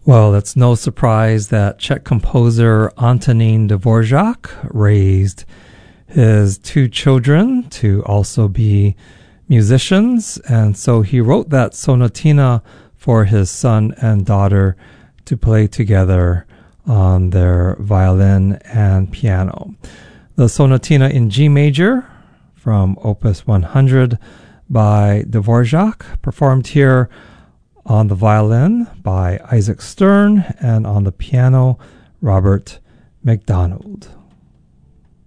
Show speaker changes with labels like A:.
A: Well, it's no surprise that Czech composer Antonín Dvořák raised his two children to also be musicians, and so he wrote that sonatina for his son and daughter to play together on their violin and piano. The sonatina in G major from Opus 100 by Dvořák, performed here on the violin by Isaac Stern and on the piano, Robert MacDonald.